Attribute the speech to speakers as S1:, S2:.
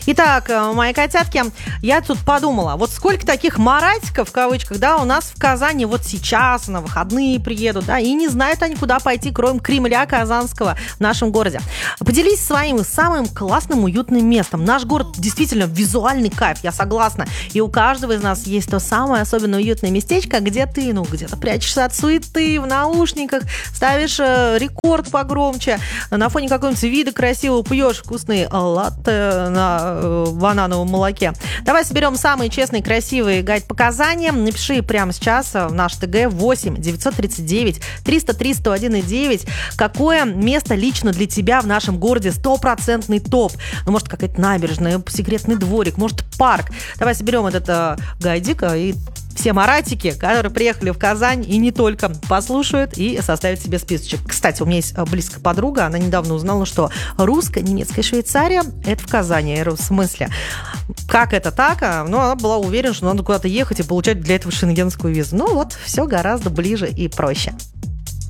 S1: Итак, мои котятки, я тут подумала, вот сколько таких маратиков, в кавычках, да, у нас в Казани вот сейчас на выходные приедут, да, и не знают они, куда пойти, кроме Кремля Казанского в нашем городе. Поделись своим самым классным, уютным местом. Наш город действительно визуальный кайф, я согласна. И у каждого из нас есть то самое особенно уютное местечко, где ты, где-то прячешься от суеты, в наушниках, ставишь рекорд погромче, на фоне какого-нибудь вида красивого пьешь вкусный латте на банановом молоке. Давай соберем самые честные, красивые гайд по Казани. Напиши прямо сейчас в наш ТГ 8 939 303 101,9. Какое место лично для тебя в нашем городе 100% топ? Может, какая-то набережная, секретный дворик, может, парк. Давай соберем этот гайдик, и все маратики, которые приехали в Казань и не только, послушают и составят себе списочек. Кстати, у меня есть близкая подруга, она недавно узнала, что русско-немецкая Швейцария – это в Казани. В смысле, как это так? Она была уверена, что надо куда-то ехать и получать для этого шенгенскую визу. Все гораздо ближе и проще.